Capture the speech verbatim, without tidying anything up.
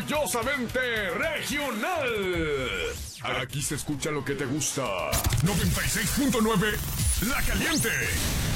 orgullosamente regional. Aquí se escucha lo que te gusta. noventa y seis punto nueve La Caliente.